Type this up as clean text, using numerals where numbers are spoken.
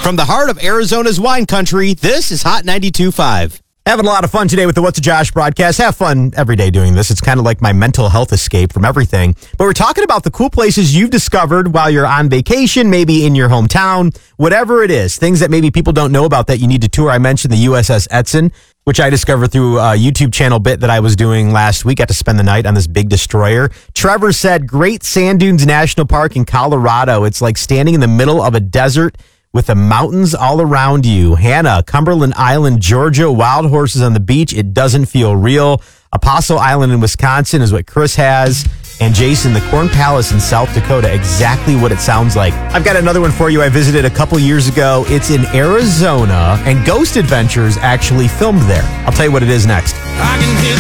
From the heart of Arizona's wine country, this is Hot 92.5. Having a lot of fun today with the What's a Josh broadcast. Have fun every day doing this. It's kind of like my mental health escape from everything. But we're talking about the cool places you've discovered while you're on vacation, maybe in your hometown, whatever it is. Things that maybe people don't know about that you need to tour. I mentioned the USS Edson, which I discovered through a YouTube channel bit that I was doing last week. Got to spend the night on this big destroyer. Trevor said, Great Sand Dunes National Park in Colorado. It's like standing in the middle of a desert with the mountains all around you. Hannah, Cumberland Island, Georgia, wild horses on the beach. It doesn't feel real. Apostle Island in Wisconsin is what Chris has. And Jason, the Corn Palace in South Dakota, exactly what it sounds like. I've got another one for you I visited a couple years ago. It's in Arizona, and Ghost Adventures actually filmed there. I'll tell you what it is next. I can hear